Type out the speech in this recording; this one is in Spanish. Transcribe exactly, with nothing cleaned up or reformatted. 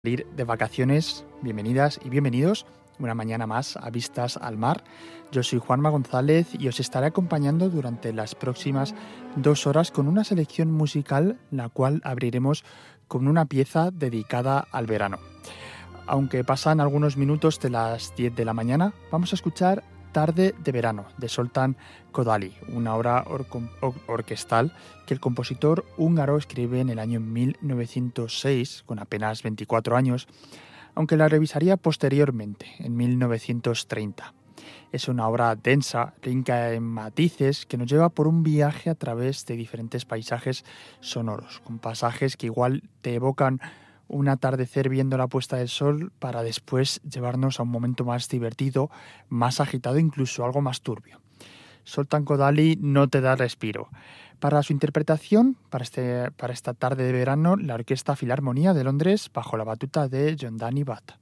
Ir de vacaciones, bienvenidas y bienvenidos una mañana más a Vistas al Mar. Yo soy Juanma González y os estaré acompañando durante las próximas dos horas con una selección musical, la cual abriremos con una pieza dedicada al verano. Aunque pasan algunos minutos de las diez de la mañana, vamos a escuchar Tarde de verano, de Zoltán Kodály, una obra or- or- orquestal que el compositor húngaro escribe en el año mil novecientos seis, con apenas veinticuatro años, aunque la revisaría posteriormente, en mil novecientos treinta. Es una obra densa, rica en matices, que nos lleva por un viaje a través de diferentes paisajes sonoros, con pasajes que igual te evocan un atardecer viendo la puesta del sol para después llevarnos a un momento más divertido, más agitado, incluso algo más turbio. Zoltán Kodály no te da respiro. Para su interpretación, para, este, para esta tarde de verano, la Orquesta Filarmonía de Londres, bajo la batuta de John Danny Butt.